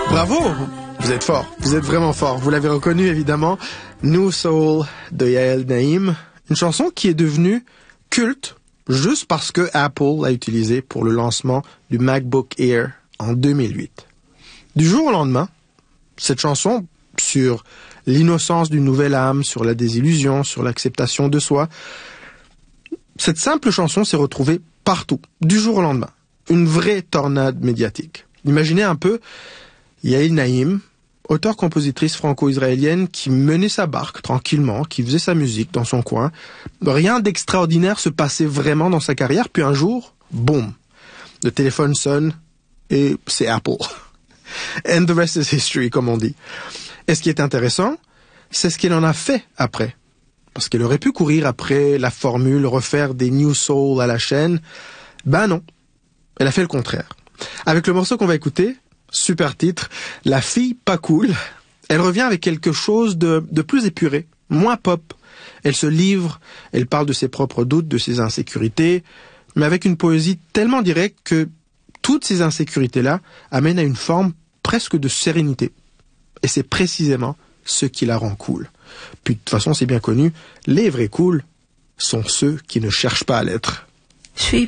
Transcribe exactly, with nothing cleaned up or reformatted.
Bravo! Vous êtes fort, vous êtes vraiment fort. Vous l'avez reconnu évidemment, New Soul de Yael Naïm, une chanson qui est devenue culte juste parce que Apple l'a utilisée pour le lancement du MacBook Air en deux mille huit. Du jour au lendemain, cette chanson sur l'innocence d'une nouvelle âme, sur la désillusion, sur l'acceptation de soi, cette simple chanson s'est retrouvée partout, du jour au lendemain. Une vraie tornade médiatique. Imaginez un peu Yael Naïm, auteure-compositrice franco-israélienne qui menait sa barque tranquillement, qui faisait sa musique dans son coin. Rien d'extraordinaire se passait vraiment dans sa carrière, puis un jour, boum, le téléphone sonne et c'est Apple. And the rest is history, comme on dit. Et ce qui est intéressant, c'est ce qu'elle en a fait après. Parce qu'elle aurait pu courir après la formule, refaire des New Soul à la chaîne. Ben non, elle a fait le contraire. Avec le morceau qu'on va écouter, super titre, La fille pas cool, elle revient avec quelque chose de, de plus épuré, moins pop. Elle se livre, elle parle de ses propres doutes, de ses insécurités, mais avec une poésie tellement directe que toutes ces insécurités-là amènent à une forme presque de sérénité. Et c'est précisément ce qui la rend cool. Puis de toute façon, c'est bien connu, les vrais cools sont ceux qui ne cherchent pas à l'être. Je suis